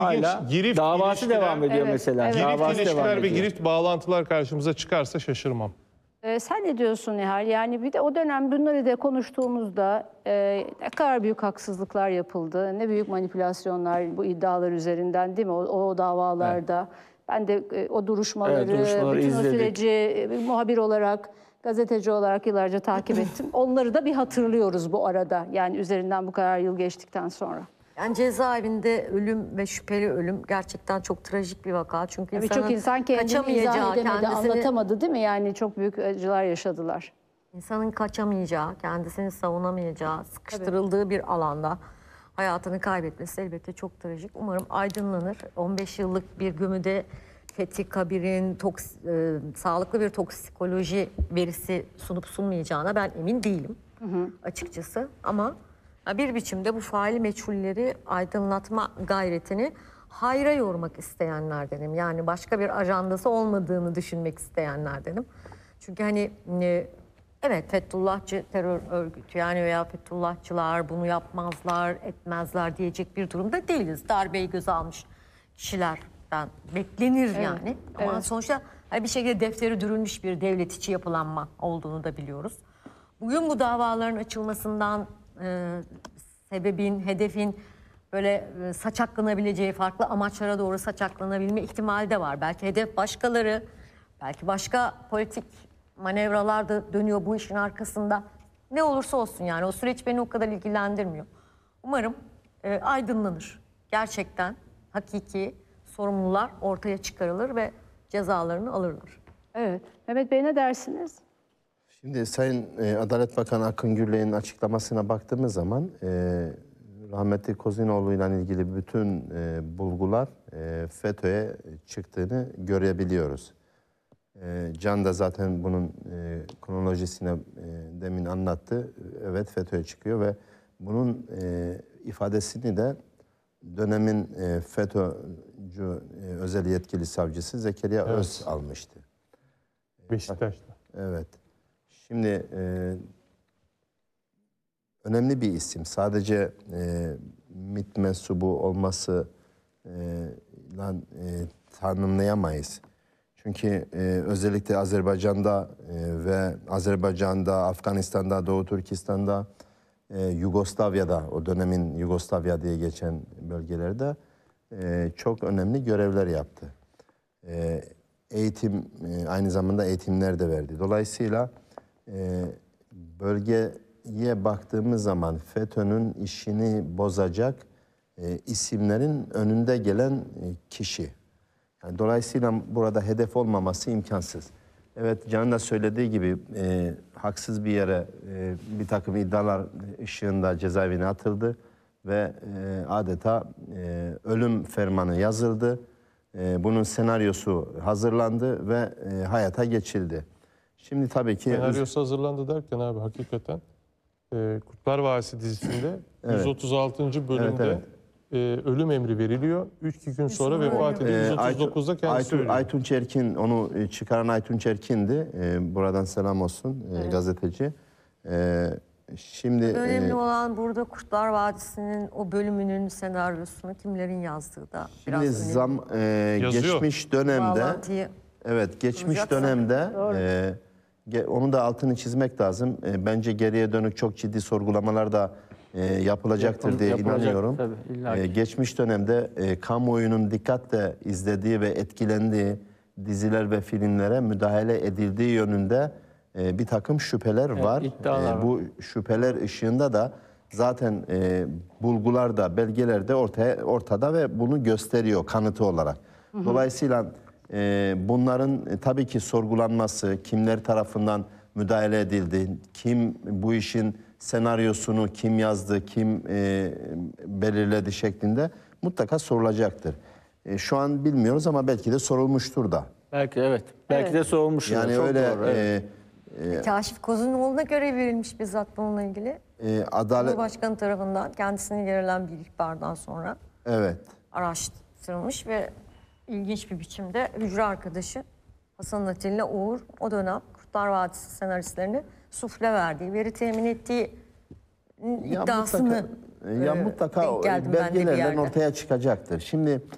hala girift davası ilişkiler- devam ediyor Evet, mesela. evet. Girift Davası devam ilişkiler ve ediyor. girift bağlantılar karşımıza çıkarsa şaşırmam. Sen ne diyorsun Nihal? Yani bir de o dönem bunları da konuştuğumuzda ne kadar büyük haksızlıklar yapıldı, ne büyük manipülasyonlar bu iddialar üzerinden değil mi? O davalarda. Ben de o duruşmaları, Evet, duruşmaları bütün o izledik. süreci muhabir olarak, gazeteci olarak yıllarca takip ettim. Onları da bir hatırlıyoruz bu arada. Yani üzerinden bu kadar yıl geçtikten sonra. Yani cezaevinde ölüm ve şüpheli ölüm gerçekten çok trajik bir vaka. Çünkü Birçok insanın insan kendini izah kaçamayacağı, edemedi, anlatamadı değil mi? Yani çok büyük acılar yaşadılar. insanın kaçamayacağı, kendisini savunamayacağı, sıkıştırıldığı bir alanda hayatını kaybetmesi elbette çok trajik. Umarım aydınlanır. 15 yıllık bir gömüde Fethi Kabir'in sağlıklı bir toksikoloji verisi sunup sunmayacağına ben emin değilim açıkçası. Ama bir biçimde bu faili meçhulleri aydınlatma gayretini hayra yormak isteyenlerdenim. Yani başka bir ajandası olmadığını düşünmek isteyenlerdenim. Çünkü hani evet Fethullahçı terör örgütü yani veya Fethullahçılar bunu yapmazlar, etmezler diyecek bir durumda değiliz. Darbeyi göze almış kişilerden beklenir yani. Ama evet. sonuçta bir şekilde defteri dürülmüş bir devlet içi yapılanma olduğunu da biliyoruz. Bugün bu davaların açılmasından sebebin, hedefin böyle saçaklanabileceği, farklı amaçlara doğru saçaklanabilme ihtimali de var. Belki hedef başkaları, belki başka politik manevralar da dönüyor bu işin arkasında. Ne olursa olsun yani o süreç beni o kadar ilgilendirmiyor. Umarım aydınlanır. Gerçekten hakiki sorumlular ortaya çıkarılır ve cezalarını alırlar. Evet. Mehmet Bey ne dersiniz? Şimdi Sayın Adalet Bakanı Akın Gürley'in açıklamasına baktığımız zaman rahmetli Kozinoğlu ile ilgili bütün bulgular FETÖ'ye çıktığını görebiliyoruz. Can da zaten bunun kronolojisine demin anlattı. Evet FETÖ'ye çıkıyor ve bunun ifadesini de dönemin FETÖ'cü özel yetkili savcısı Zekeriya Öz almıştı. Beşiktaş'ta. Evet. Şimdi önemli bir isim. Sadece MİT mensubu olması tanımlayamayız. Çünkü özellikle Azerbaycan'da ve Afganistan'da, Doğu Türkistan'da, Yugoslavya'da, o dönemin Yugoslavya diye geçen bölgelerde çok önemli görevler yaptı. Eğitim, aynı zamanda eğitimler de verdi. Dolayısıyla bölgeye baktığımız zaman FETÖ'nün işini bozacak isimlerin önünde gelen kişi. Yani dolayısıyla burada hedef olmaması imkansız. Evet, Can'ın da söylediği gibi haksız bir yere bir takım iddialar ışığında cezaevine atıldı ve adeta ölüm fermanı yazıldı. Bunun senaryosu hazırlandı ve hayata geçildi. Şimdi tabii ki... Senaryosu hazırlandı derken abi hakikaten Kurtlar Vadisi dizisinde 136. bölümde ölüm emri veriliyor. 3 gün sonra vefat ediyor. 139'da kendisi ölüyor. Aytunç Erkin, onu çıkaran Aytunç Erkin'di. Buradan selam olsun gazeteci. Şimdi Önemli olan burada Kurtlar Vadisi'nin o bölümünün senaryosunu kimlerin yazdığı da biraz önemli. Geçmiş dönemde Bağlantıyı geçmiş kuracaksak. dönemde onu da altını çizmek lazım. Bence geriye dönük çok ciddi sorgulamalar da yapılacaktır diye inanıyorum. Tabii, illa ki. Geçmiş dönemde kamuoyunun dikkatle izlediği ve etkilendiği diziler ve filmlere müdahale edildiği yönünde bir takım şüpheler var. iddialar var. Bu şüpheler ışığında da zaten bulgular da belgeler de ortada ve bunu gösteriyor kanıtı olarak. Dolayısıyla bunların tabii ki sorgulanması, kimler tarafından müdahale edildi, kim bu işin senaryosunu kim yazdı, kim belirledi şeklinde mutlaka sorulacaktır. Şu an bilmiyoruz ama belki de sorulmuştur da. Belki evet. Belki de sorulmuş. Yani Çok öyle doğru, evet. Kaşif Kozinoğlu'na görev verilmiş bizzat bununla ilgili. adalet Cumhurbaşkanı tarafından kendisine verilen bir ihbardan sonra araştırılmış ve ilginç bir biçimde hücre arkadaşı Hasan Atilla Uğur o dönem Kurtlar Vadisi senaristlerini sufle verdiği, veri temin ettiği iddiasını mutlaka denk geldim ben de bir belgelerden yerde. ortaya çıkacaktır. Şimdi